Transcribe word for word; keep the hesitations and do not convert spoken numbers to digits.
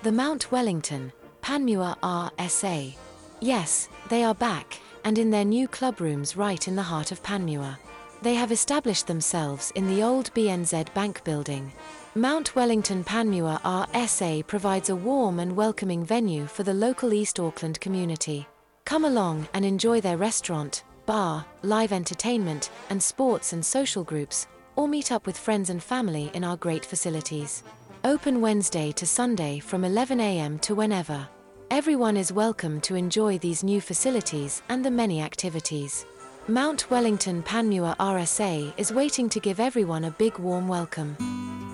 The Mount Wellington, Panmure R S A. Yes, they are back, and in their new club rooms right in the heart of Panmure. They have established themselves in the old B N Z Bank building. Mount Wellington Panmure R S A provides a warm and welcoming venue for the local East Auckland community. Come along and enjoy their restaurant, bar, live entertainment, and sports and social groups, or meet up with friends and family in our great facilities. Open Wednesday to Sunday from eleven a m to whenever. Everyone is welcome to enjoy these new facilities and the many activities. Mount Wellington Panmure R S A is waiting to give everyone a big warm welcome.